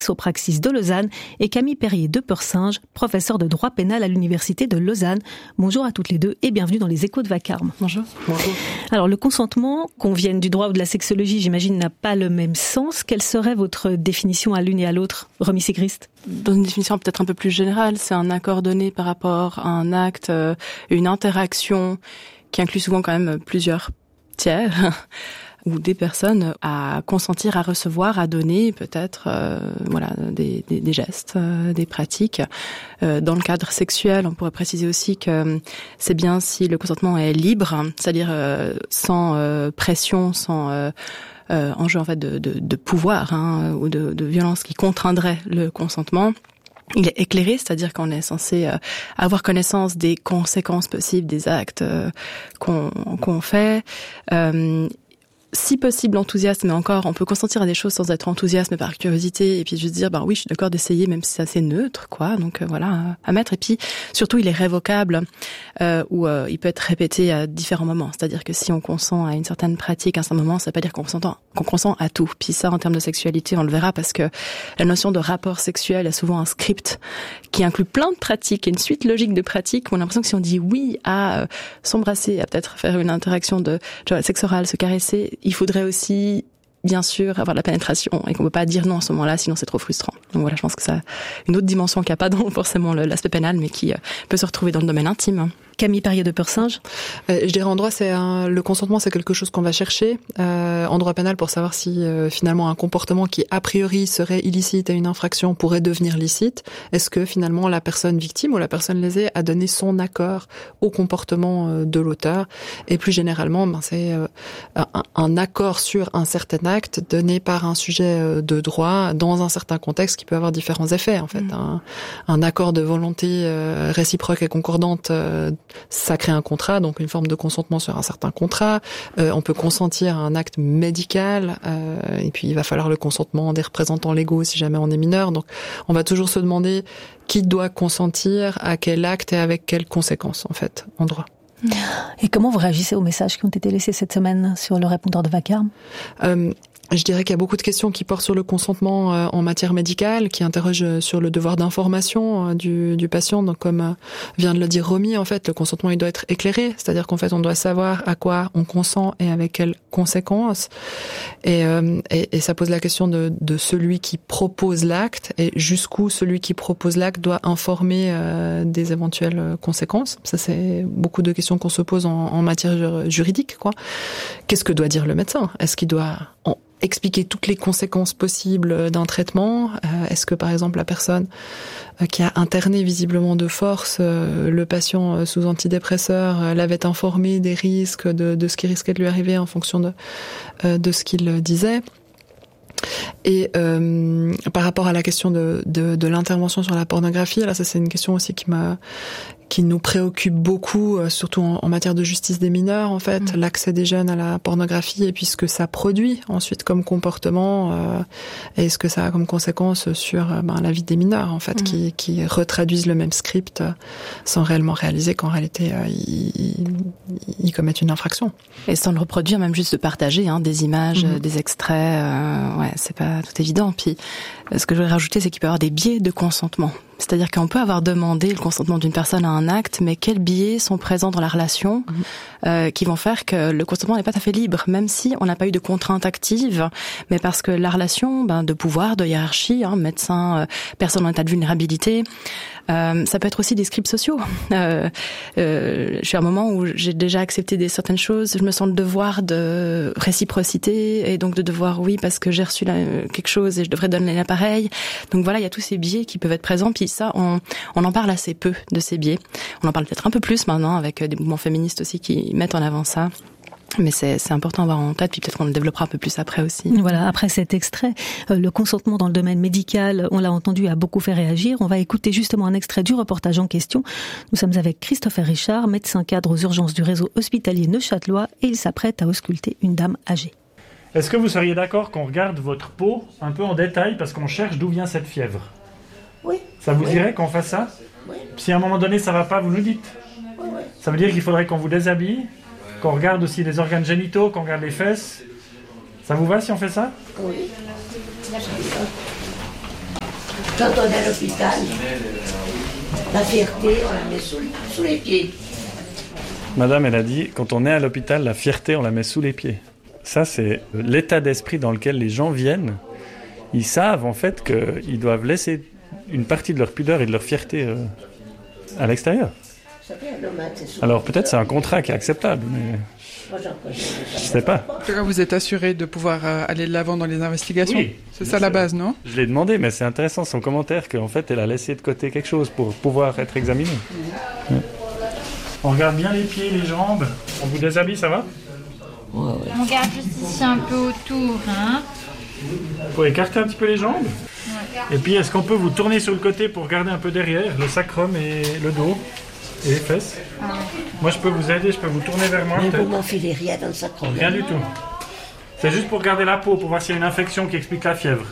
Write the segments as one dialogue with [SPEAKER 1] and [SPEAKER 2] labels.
[SPEAKER 1] au Praxis de Lausanne et Camille Perrier de Pursinge, professeure de droit pénal à l'Université de Lausanne. Bonjour à toutes les deux et bienvenue dans les Échos de Vacarme.
[SPEAKER 2] Bonjour. Bonjour.
[SPEAKER 1] Alors le consentement, qu'on vienne du droit ou de la sexologie, j'imagine, n'a pas le même sens. Quelle serait votre définition à l'une et à l'autre, Romy Sigrist?
[SPEAKER 2] Dans une définition peut-être un peu plus générale, c'est un accord donné par rapport à un acte, une interaction qui inclut souvent quand même plusieurs tiers ou des personnes à consentir, à recevoir, à donner peut-être des gestes, des pratiques. Dans le cadre sexuel, on pourrait préciser aussi que c'est bien si le consentement est libre, c'est-à-dire sans pression, sans enjeu en fait de pouvoir ou de violence qui contraindrait le consentement. Il est éclairé, c'est-à-dire qu'on est censé avoir connaissance des conséquences possibles des actes qu'on fait. Si possible enthousiaste, mais encore, on peut consentir à des choses sans être enthousiaste, mais par curiosité, et puis juste dire, oui, je suis d'accord d'essayer, même si c'est assez neutre, quoi. Donc voilà, à mettre. Et puis, surtout, il est révocable, ou il peut être répété à différents moments. C'est-à-dire que si on consent à une certaine pratique à un certain moment, ça veut pas dire qu'on consent à tout. Puis ça, en termes de sexualité, on le verra, parce que la notion de rapport sexuel est souvent un script qui inclut plein de pratiques, et une suite logique de pratiques. On a l'impression que si on dit oui à s'embrasser, à peut-être faire une interaction de sexe oral, se caresser, il faudrait aussi, bien sûr, avoir de la pénétration et qu'on ne peut pas dire non à ce moment-là, sinon c'est trop frustrant. Donc voilà, je pense que ça a une autre dimension qui n'a pas dans forcément l'aspect pénal, mais qui peut se retrouver dans le domaine intime.
[SPEAKER 1] Camille Perrier de Pursinge.
[SPEAKER 3] Je dirais en droit, le consentement, c'est quelque chose qu'on va chercher en droit pénal pour savoir si finalement un comportement qui a priori serait illicite et une infraction pourrait devenir licite. Est-ce que finalement la personne victime ou la personne lésée a donné son accord au comportement de l'auteur? Et plus généralement, c'est un accord sur un certain acte donné par un sujet de droit dans un certain contexte qui peut avoir différents effets. En fait, un accord de volonté réciproque et concordante, ça crée un contrat, donc une forme de consentement sur un certain contrat. On peut consentir à un acte médical, et puis il va falloir le consentement des représentants légaux si jamais on est mineur. Donc on va toujours se demander qui doit consentir à quel acte et avec quelles conséquences, en fait, en droit.
[SPEAKER 1] Et comment vous réagissez aux messages qui ont été laissés cette semaine sur le répondeur de Vacarme?
[SPEAKER 3] Je dirais qu'il y a beaucoup de questions qui portent sur le consentement en matière médicale, qui interrogent sur le devoir d'information du patient. Donc, comme vient de le dire Romy, en fait, le consentement, il doit être éclairé. C'est-à-dire qu'en fait, on doit savoir à quoi on consent et avec quelles conséquences. Et ça pose la question de celui qui propose l'acte et jusqu'où celui qui propose l'acte doit informer des éventuelles conséquences. Ça, c'est beaucoup de questions qu'on se pose en matière juridique, quoi. Qu'est-ce que doit dire le médecin? Est-ce qu'il doit expliquer toutes les conséquences possibles d'un traitement? Est-ce que, par exemple, la personne qui a interné visiblement de force le patient sous antidépresseur l'avait informé des risques, de ce qui risquait de lui arriver en fonction de ce qu'il disait? Et par rapport à la question de l'intervention sur la pornographie, là, ça c'est une question aussi qui nous préoccupe beaucoup, surtout en matière de justice des mineurs, en fait, l'accès des jeunes à la pornographie et puis ce que ça produit ensuite comme comportement et ce que ça a comme conséquence sur la vie des mineurs, en fait, qui retraduisent le même script sans réellement réaliser qu'en réalité ils commettent une infraction.
[SPEAKER 2] Et sans le reproduire, même juste de partager des images, des extraits, c'est pas tout évident. Puis ce que je voudrais rajouter, c'est qu'il peut y avoir des biais de consentement. C'est-à-dire qu'on peut avoir demandé le consentement d'une personne à un acte, mais quels biais sont présents dans la relation qui vont faire que le consentement n'est pas tout à fait libre, même si on n'a pas eu de contrainte active, mais parce que la relation de pouvoir, de hiérarchie, médecin, personne en état de vulnérabilité, ça peut être aussi des scripts sociaux. Je suis à un moment où j'ai déjà accepté certaines choses, je me sens le devoir de réciprocité, et donc de devoir, oui, parce que j'ai reçu quelque chose et je devrais donner l'appareil. Donc voilà, il y a tous ces biais qui peuvent être présents, puis ça, on en parle assez peu de ces biais. On en parle peut-être un peu plus maintenant, avec des mouvements féministes aussi qui mettent en avant ça. Mais c'est important à avoir en tête, puis peut-être qu'on le développera un peu plus après aussi.
[SPEAKER 1] Voilà, après cet extrait, le consentement dans le domaine médical, on l'a entendu, a beaucoup fait réagir. On va écouter justement un extrait du reportage en question. Nous sommes avec Christopher Richard, médecin cadre aux urgences du réseau hospitalier neuchâtelois, et il s'apprête à ausculter une dame âgée.
[SPEAKER 4] Est-ce que vous seriez d'accord qu'on regarde votre peau un peu en détail parce qu'on cherche d'où vient cette fièvre?
[SPEAKER 5] Oui.
[SPEAKER 4] Ça vous irait qu'on fasse ça?
[SPEAKER 5] Oui.
[SPEAKER 4] Si à un moment donné ça va pas, vous nous dites.
[SPEAKER 5] Oui.
[SPEAKER 4] Ça veut dire qu'il faudrait qu'on vous déshabille, qu'on regarde aussi les organes génitaux, qu'on regarde les fesses. Ça vous va si on fait ça?
[SPEAKER 5] Oui. Quand on est à l'hôpital, la fierté, on la met sous les pieds.
[SPEAKER 4] Madame, elle a dit, quand on est à l'hôpital, la fierté, on la met sous les pieds. Ça, c'est l'état d'esprit dans lequel les gens viennent. Ils savent, en fait, qu'ils doivent laisser une partie de leur pudeur et de leur fierté à l'extérieur. Alors, peut-être c'est un contrat qui est acceptable, mais je sais pas.
[SPEAKER 6] En tout cas, vous êtes assuré de pouvoir aller de l'avant dans les investigations.
[SPEAKER 4] Oui,
[SPEAKER 6] c'est ça la base, non?
[SPEAKER 4] Je l'ai demandé, mais c'est intéressant son commentaire qu'en fait, elle a laissé de côté quelque chose pour pouvoir être examinée. Ouais. On regarde bien les pieds, les jambes. On vous déshabille, ça va?
[SPEAKER 5] Ouais.
[SPEAKER 7] On regarde juste ici un peu autour, hein.
[SPEAKER 4] Vous pouvez écarter un petit peu les jambes. Ouais. Et puis, est-ce qu'on peut vous tourner sur le côté pour regarder un peu derrière, le sacrum et le dos et les fesses? Moi, je peux vous aider, je peux vous tourner vers moi.
[SPEAKER 5] Mais vous m'enfilez rien dans le sacrum.
[SPEAKER 4] Rien du tout. C'est juste pour regarder la peau, pour voir s'il y a une infection qui explique la fièvre.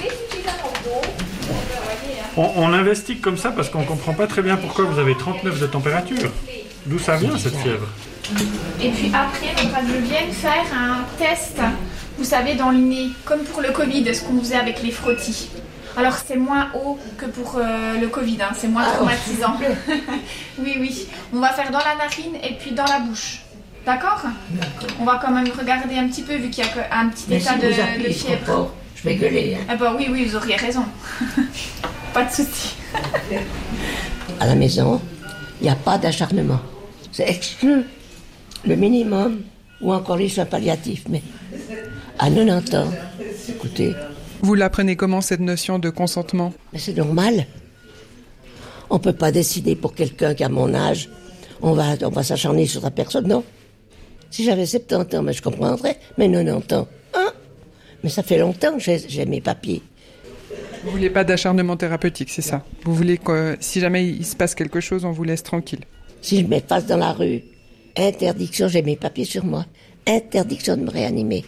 [SPEAKER 4] On investigue comme ça parce qu'on ne comprend pas très bien pourquoi vous avez 39 de température. D'où ça vient, cette fièvre?
[SPEAKER 7] Et puis après, il faudra que je vienne faire un test, vous savez, dans le nez, comme pour le Covid, ce qu'on faisait avec les frottis. Alors c'est moins haut que pour le Covid, hein, c'est moins traumatisant. Oui, on va faire dans la narine et puis dans la bouche. D'accord? On va quand même regarder un petit peu, vu qu'il y a un petit état de fièvre.
[SPEAKER 5] Fort, je vais gueuler. Hein.
[SPEAKER 7] Ah bah oui, vous auriez raison. Pas de souci.
[SPEAKER 5] À la maison, il n'y a pas d'acharnement. C'est exclu le minimum, ou encore les soins palliatifs. Mais à 90 ans, écoutez...
[SPEAKER 6] Vous l'apprenez comment, cette notion de consentement?
[SPEAKER 5] Mais c'est normal. On ne peut pas décider pour quelqu'un qui a mon âge, on va s'acharner sur sa personne, non. Si j'avais 70 ans, mais je comprendrais, mais 90 ans, hein? Mais ça fait longtemps que j'ai mes papiers.
[SPEAKER 6] Vous voulez pas d'acharnement thérapeutique, c'est ça? Vous voulez que si jamais il se passe quelque chose, on vous laisse tranquille?
[SPEAKER 5] Si je m'efface dans la rue, interdiction, j'ai mes papiers sur moi, interdiction de me réanimer.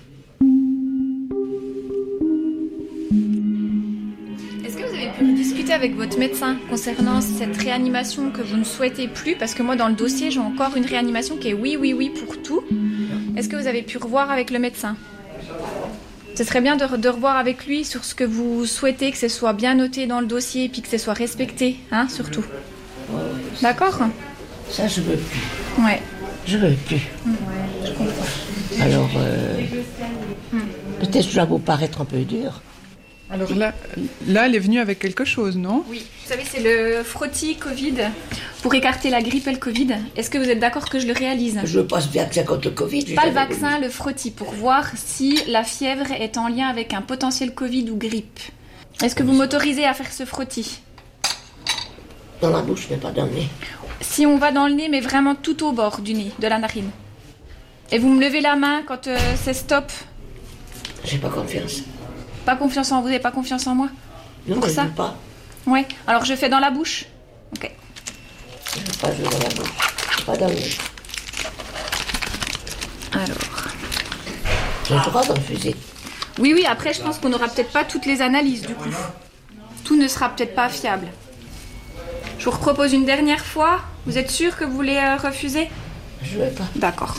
[SPEAKER 7] Est-ce que vous avez pu discuter avec votre médecin concernant cette réanimation que vous ne souhaitez plus? Parce que moi, dans le dossier, j'ai encore une réanimation qui est oui pour tout. Est-ce que vous avez pu revoir avec le médecin? Ce serait bien de revoir avec lui sur ce que vous souhaitez, que ce soit bien noté dans le dossier et puis que ce soit respecté, hein, surtout. D'accord?
[SPEAKER 5] Ça, je veux plus.
[SPEAKER 7] Ouais.
[SPEAKER 5] Je veux plus.
[SPEAKER 7] Je comprends.
[SPEAKER 5] Alors, peut-être que je dois vous paraître un peu dur.
[SPEAKER 6] Alors là, elle est venue avec quelque chose, non?
[SPEAKER 7] Oui. Vous savez, c'est le frottis Covid pour écarter la grippe et le Covid. Est-ce que vous êtes d'accord que je le réalise?
[SPEAKER 5] Je pense bien que c'est contre le Covid.
[SPEAKER 7] Pas le vaccin, le frottis, pour voir si la fièvre est en lien avec un potentiel Covid ou grippe. Est-ce que vous m'autorisez à faire ce frottis?
[SPEAKER 5] Dans la bouche, mais pas dans le nez.
[SPEAKER 7] Si on va dans le nez, mais vraiment tout au bord du nez, de la narine. Et vous me levez la main quand c'est stop.
[SPEAKER 5] J'ai pas confiance.
[SPEAKER 7] Pas confiance en vous, n'avez pas confiance en moi?
[SPEAKER 5] Non,
[SPEAKER 7] pour
[SPEAKER 5] mais
[SPEAKER 7] ça?
[SPEAKER 5] je veux pas.
[SPEAKER 7] Ouais, alors je fais dans la bouche. Ok.
[SPEAKER 5] Je veux pas jouer dans la bouche. Pas dans le nez.
[SPEAKER 7] Alors...
[SPEAKER 5] J'ai le droit d'en refuser.
[SPEAKER 7] Oui, après je pense qu'on n'aura peut-être pas toutes les analyses du coup. Tout ne sera peut-être pas fiable. Je vous repropose une dernière fois. Vous êtes sûr que vous voulez refuser?
[SPEAKER 5] Je veux pas.
[SPEAKER 7] D'accord.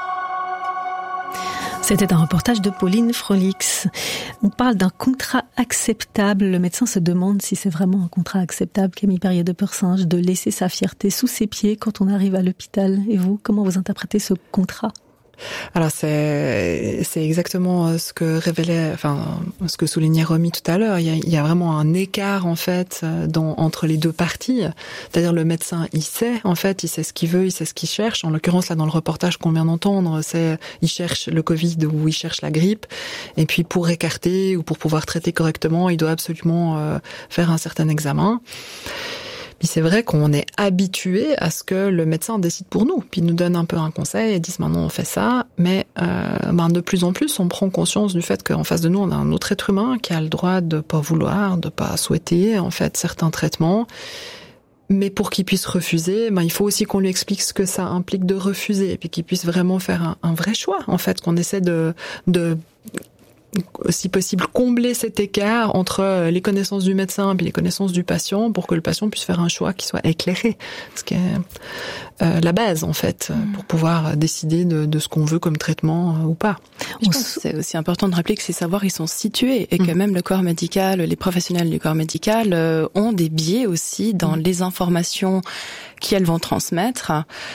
[SPEAKER 1] C'était un reportage de Pauline Frolix. On parle d'un contrat acceptable. Le médecin se demande si c'est vraiment un contrat acceptable, Camille Perrier-de-Pursinge, de laisser sa fierté sous ses pieds quand on arrive à l'hôpital. Et vous, comment vous interprétez ce contrat ?
[SPEAKER 3] Alors c'est exactement ce que révélait, ce que soulignait Romy tout à l'heure. Il y a vraiment un écart en fait entre les deux parties. C'est-à-dire le médecin, il sait ce qu'il veut, il sait ce qu'il cherche. En l'occurrence là dans le reportage qu'on vient d'entendre, il cherche le Covid ou il cherche la grippe. Et puis pour écarter ou pour pouvoir traiter correctement, il doit absolument faire un certain examen. Puis c'est vrai qu'on est habitué à ce que le médecin décide pour nous, puis il nous donne un peu un conseil et dit maintenant on fait ça, mais de plus en plus on prend conscience du fait qu'en face de nous on a un autre être humain qui a le droit de pas vouloir, de pas souhaiter en fait certains traitements, mais pour qu'il puisse refuser, il faut aussi qu'on lui explique ce que ça implique de refuser, et puis qu'il puisse vraiment faire un vrai choix en fait, qu'on essaie de si possible, combler cet écart entre les connaissances du médecin et les connaissances du patient pour que le patient puisse faire un choix qui soit éclairé. Ce qui est la base, en fait, pour pouvoir décider de ce qu'on veut comme traitement ou pas.
[SPEAKER 2] Je pense que c'est aussi important de rappeler que ces savoirs, ils sont situés et que même le corps médical, les professionnels du corps médical ont des biais aussi dans les informations qu'elles vont transmettre.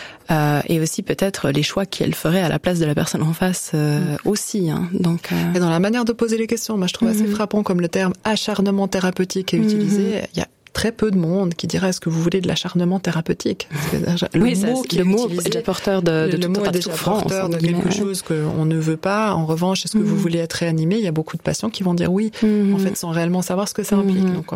[SPEAKER 2] Et aussi peut-être les choix qu'elle ferait à la place de la personne en face aussi. Hein. Donc,
[SPEAKER 3] Et dans la manière de poser les questions, moi je trouve assez frappant comme le terme acharnement thérapeutique est utilisé. Il y a très peu de monde qui dirait est-ce que vous voulez de l'acharnement thérapeutique.
[SPEAKER 2] Le mot est déjà porteur de
[SPEAKER 3] le mot est déjà porteur de quelque chose qu'on ne veut pas. En revanche, est-ce que vous voulez être réanimé? Il y a beaucoup de patients qui vont dire oui, en fait, sans réellement savoir ce que ça implique. Donc,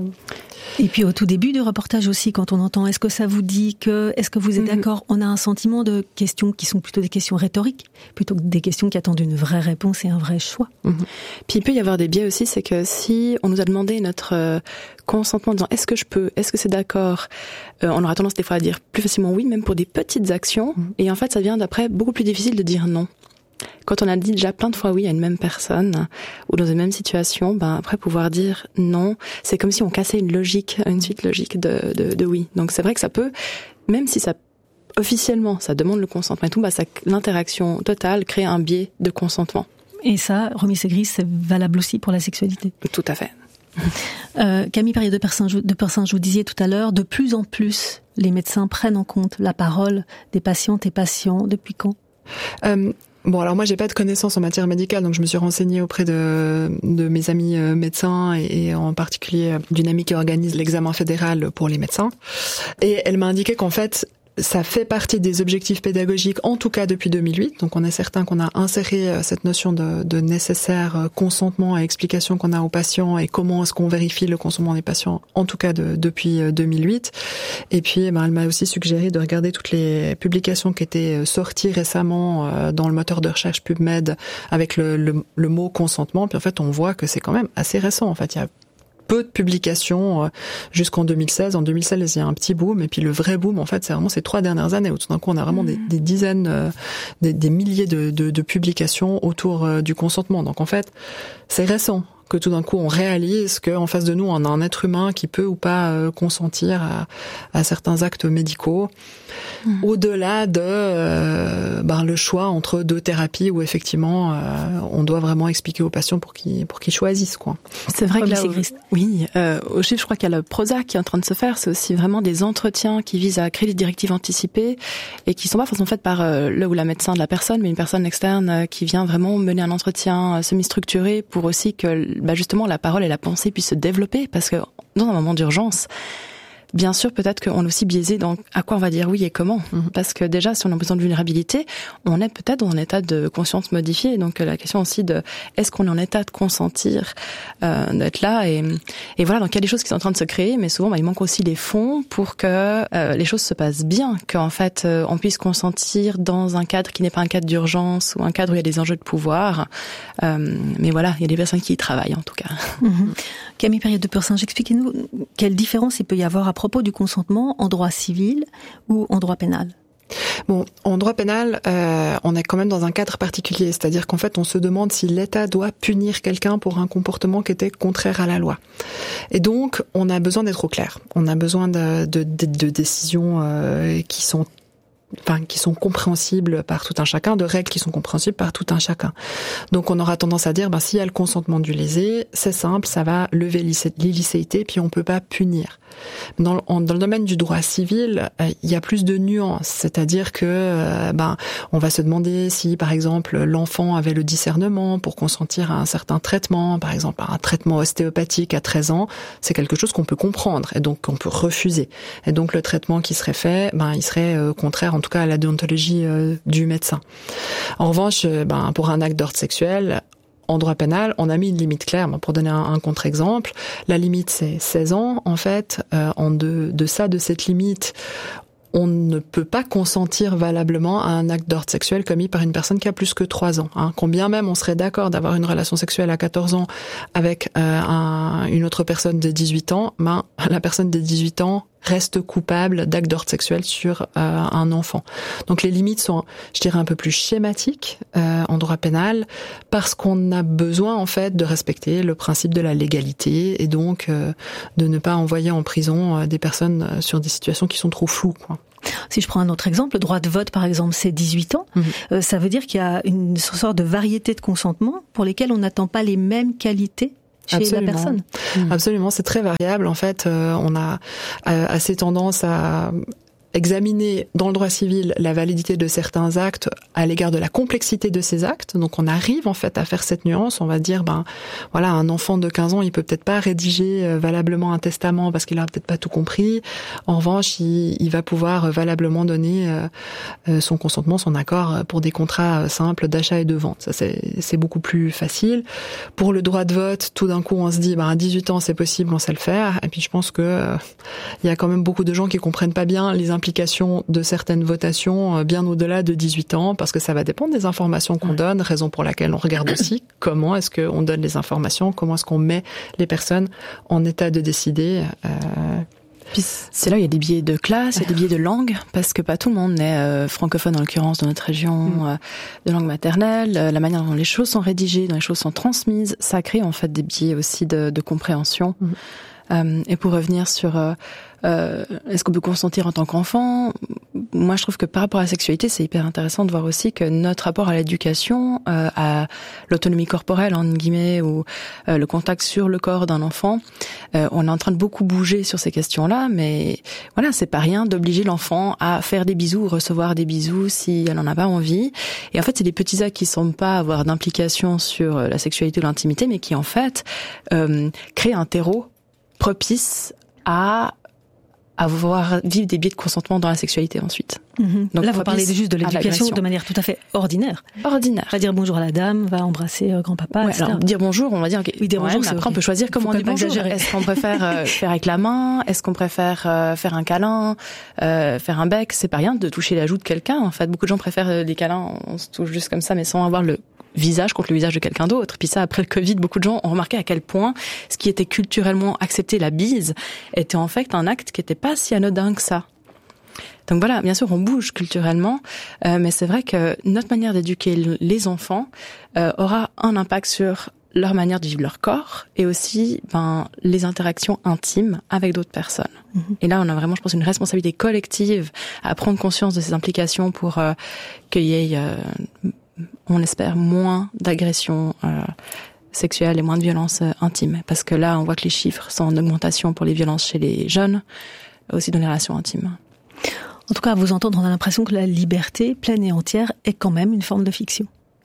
[SPEAKER 1] Et puis au tout début du reportage aussi, quand on entend est-ce que ça vous dit que, est-ce que vous êtes d'accord, on a un sentiment de questions qui sont plutôt des questions rhétoriques, plutôt que des questions qui attendent une vraie réponse et un vrai choix.
[SPEAKER 2] Puis il peut y avoir des biais aussi, c'est que si on nous a demandé notre consentement en disant est-ce que je peux, est-ce que c'est d'accord, on aura tendance des fois à dire plus facilement oui, même pour des petites actions, et en fait ça devient d'après beaucoup plus difficile de dire non. Quand on a dit déjà plein de fois oui à une même personne ou dans une même situation, après pouvoir dire non, c'est comme si on cassait une suite logique de oui. Donc c'est vrai que ça peut, même si ça officiellement ça demande le consentement et tout, l'interaction totale crée un biais de consentement.
[SPEAKER 1] Et ça, Romy Segris, c'est valable aussi pour la sexualité.
[SPEAKER 2] Tout à fait.
[SPEAKER 1] Camille Perrier de Persinge, vous disiez tout à l'heure, de plus en plus, les médecins prennent en compte la parole des patientes et patients. Depuis quand?
[SPEAKER 3] Bon, alors moi j'ai pas de connaissances en matière médicale, donc je me suis renseignée auprès de mes amis médecins et en particulier d'une amie qui organise l'examen fédéral pour les médecins. Et elle m'a indiqué qu'en fait, ça fait partie des objectifs pédagogiques, en tout cas depuis 2008. Donc on est certain qu'on a inséré cette notion de nécessaire consentement et explication qu'on a aux patients et comment est-ce qu'on vérifie le consentement des patients, en tout cas depuis 2008. Et puis elle m'a aussi suggéré de regarder toutes les publications qui étaient sorties récemment dans le moteur de recherche PubMed avec le mot consentement. Puis en fait on voit que c'est quand même assez récent. En fait il y a peu de publications jusqu'en 2016. En 2016, il y a un petit boom, et puis le vrai boom, en fait, c'est vraiment ces 3 dernières années où tout d'un coup, on a vraiment des dizaines, des milliers de publications autour du consentement. Donc en fait, c'est récent que tout d'un coup, on réalise qu'en face de nous, on a un être humain qui peut ou pas consentir à certains actes médicaux, au-delà de le choix entre 2 thérapies où effectivement, on doit vraiment expliquer aux patients pour qu'ils choisissent, quoi.
[SPEAKER 2] C'est vrai que là, au chiffre, je crois qu'il y a le Prozac qui est en train de se faire. C'est aussi vraiment des entretiens qui visent à créer des directives anticipées et qui sont pas forcément faites par le ou la médecin de la personne, mais une personne externe qui vient vraiment mener un entretien semi-structuré pour aussi que justement la parole et la pensée puissent se développer, parce que dans un moment d'urgence, bien sûr, peut-être qu'on est aussi biaisé dans à quoi on va dire oui et comment. Parce que déjà, si on a besoin de vulnérabilité, on est peut-être dans un état de conscience modifié. Donc la question aussi de est-ce qu'on est en état de consentir, d'être là et voilà. Donc il y a des choses qui sont en train de se créer, mais souvent il manque aussi les fonds pour que les choses se passent bien, qu'en fait on puisse consentir dans un cadre qui n'est pas un cadre d'urgence ou un cadre où il y a des enjeux de pouvoir. Mais voilà, il y a des personnes qui y travaillent en tout cas.
[SPEAKER 1] Camille Perrier de Persinge, expliquez-nous quelle différence il peut y avoir à propos du consentement en droit civil ou en droit pénal.
[SPEAKER 3] Bon, en droit pénal, on est quand même dans un cadre particulier, c'est-à-dire qu'en fait, on se demande si l'État doit punir quelqu'un pour un comportement qui était contraire à la loi. Et donc, on a besoin d'être au clair. On a besoin de décisions qui sont compréhensibles par tout un chacun, de règles qui sont compréhensibles par tout un chacun. Donc on aura tendance à dire, s'il y a le consentement du lésé, c'est simple, ça va lever l'illicéité, puis on peut pas punir. Dans le domaine du droit civil, il y a plus de nuances, c'est-à-dire que on va se demander si, par exemple, l'enfant avait le discernement pour consentir à un certain traitement, par exemple un traitement ostéopathique à 13 ans, c'est quelque chose qu'on peut comprendre et donc qu'on peut refuser. Et donc le traitement qui serait fait, il serait contraire en tout cas à la déontologie du médecin. En revanche, pour un acte d'ordre sexuel, en droit pénal, on a mis une limite claire. Pour donner un contre-exemple, la limite c'est 16 ans. En fait, en deçà de cette limite, on ne peut pas consentir valablement à un acte d'ordre sexuel commis par une personne qui a plus que 3 ans. Combien même on serait d'accord d'avoir une relation sexuelle à 14 ans avec une autre personne de 18 ans, la personne de 18 ans reste coupable d'actes d'ordre sexuel sur un enfant. Donc les limites sont, je dirais, un peu plus schématiques en droit pénal, parce qu'on a besoin en fait de respecter le principe de la légalité et donc de ne pas envoyer en prison des personnes sur des situations qui sont trop floues, quoi.
[SPEAKER 1] Si je prends un autre exemple, le droit de vote par exemple, c'est 18 ans. Ça veut dire qu'il y a une sorte de variété de consentement pour lesquels on n'attend pas les mêmes qualités chez la personne.
[SPEAKER 3] Absolument, c'est très variable. En fait, on a assez tendance à examiner dans le droit civil la validité de certains actes à l'égard de la complexité de ces actes. Donc on arrive en fait à faire cette nuance. On va dire, voilà, un enfant de 15 ans, il peut peut-être pas rédiger valablement un testament parce qu'il a peut-être pas tout compris. En revanche, il va pouvoir valablement donner son consentement, son accord pour des contrats simples d'achat et de vente. Ça, c'est beaucoup plus facile. Pour le droit de vote, tout d'un coup, on se dit, à 18 ans, c'est possible, on sait le faire. Et puis je pense que il y a quand même beaucoup de gens qui comprennent pas bien les implication de certaines votations bien au-delà de 18 ans, parce que ça va dépendre des informations qu'on donne, raison pour laquelle on regarde aussi comment est-ce qu'on donne les informations, comment est-ce qu'on met les personnes en état de décider.
[SPEAKER 2] Puis c'est là où il y a des biais de classe, il y a des biais de langue, parce que pas tout le monde n'est francophone, en l'occurrence dans notre région, de langue maternelle. La manière dont les choses sont rédigées, dont les choses sont transmises, ça crée en fait des biais aussi de compréhension. Et pour revenir sur est-ce qu'on peut consentir en tant qu'enfant, moi je trouve que par rapport à la sexualité, c'est hyper intéressant de voir aussi que notre rapport à l'éducation, à l'autonomie corporelle en guillemets, ou le contact sur le corps d'un enfant, on est en train de beaucoup bouger sur ces questions-là, mais voilà, c'est pas rien d'obliger l'enfant à faire des bisous ou recevoir des bisous si elle en a pas envie. Et en fait, c'est des petits actes qui semblent pas avoir d'implication sur la sexualité ou l'intimité, mais qui en fait créent un terreau propice à vivre des biais de consentement dans la sexualité ensuite.
[SPEAKER 1] Donc là, vous parlez juste de l'éducation de manière tout à fait ordinaire.
[SPEAKER 2] Va
[SPEAKER 1] dire bonjour à la dame, va embrasser grand-papa, etc.
[SPEAKER 2] Alors, dire bonjour, on va dire...
[SPEAKER 1] Oui, dire bonjour,
[SPEAKER 2] après, on peut choisir comment on dit bonjour. Est-ce qu'on préfère faire avec la main? Est-ce qu'on préfère faire un câlin? Faire un bec? C'est pas rien de toucher la joue de quelqu'un. En fait, beaucoup de gens préfèrent les câlins, on se touche juste comme ça, mais sans avoir le visage contre le visage de quelqu'un d'autre. Puis ça, après le Covid, beaucoup de gens ont remarqué à quel point ce qui était culturellement accepté, la bise, était en fait un acte qui était pas si anodin que ça. Donc voilà, bien sûr, on bouge culturellement, mais c'est vrai que notre manière d'éduquer les enfants aura un impact sur leur manière de vivre leur corps et aussi les interactions intimes avec d'autres personnes. Et là, on a vraiment, je pense, une responsabilité collective à prendre conscience de ces implications pour qu'il y ait... on espère moins d'agressions sexuelles et moins de violences intimes. Parce que là, on voit que les chiffres sont en augmentation pour les violences chez les jeunes, aussi dans les relations intimes.
[SPEAKER 1] En tout cas, à vous entendre, on a l'impression que la liberté pleine et entière est quand même une forme de fiction.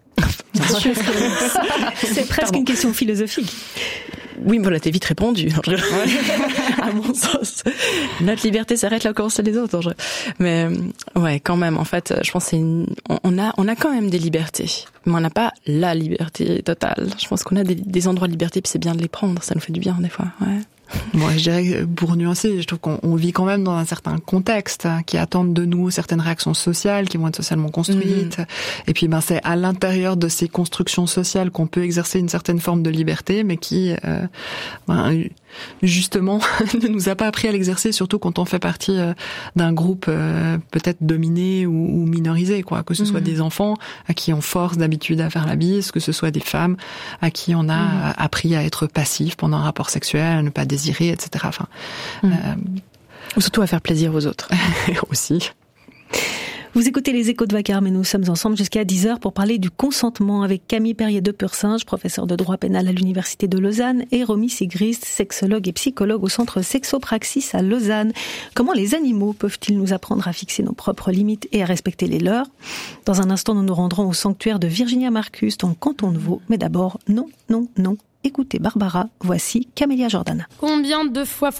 [SPEAKER 1] C'est presque une question philosophique.
[SPEAKER 2] Oui, mais là, t'es vite répondu. À mon sens. Notre liberté s'arrête là où commencent les autres. Mais, ouais, quand même, en fait, je pense que on a quand même des libertés. Mais on n'a pas la liberté totale. Je pense qu'on a des endroits de liberté, puis c'est bien de les prendre. Ça nous fait du bien, des fois, ouais.
[SPEAKER 3] Moi, je dirais, pour nuancer, je trouve qu'on vit quand même dans un certain contexte qui attendent de nous certaines réactions sociales qui vont être socialement construites. Et puis, c'est à l'intérieur de ces constructions sociales qu'on peut exercer une certaine forme de liberté, mais qui, justement, ne nous a pas appris à l'exercer, surtout quand on fait partie d'un groupe peut-être dominé ou minorisé, quoi. Que ce soit des enfants à qui on force d'habitude à faire la bise, que ce soit des femmes à qui on a appris à être passif pendant un rapport sexuel, à ne pas désirer, etc. Enfin,
[SPEAKER 2] ou surtout à faire plaisir aux autres.
[SPEAKER 3] Aussi.
[SPEAKER 1] Vous écoutez les Échos de Vacarme et nous sommes ensemble jusqu'à 10h pour parler du consentement avec Camille Perrier-Depursinge, professeur de droit pénal à l'Université de Lausanne, et Romy Sigrist, sexologue et psychologue au centre Sexopraxis à Lausanne. Comment les animaux peuvent-ils nous apprendre à fixer nos propres limites et à respecter les leurs? Dans un instant, nous nous rendrons au sanctuaire de Virginia Marcus dans le canton de Vaud. Mais d'abord, non. Écoutez Barbara, voici Camélia Jordana.
[SPEAKER 8] Combien de fois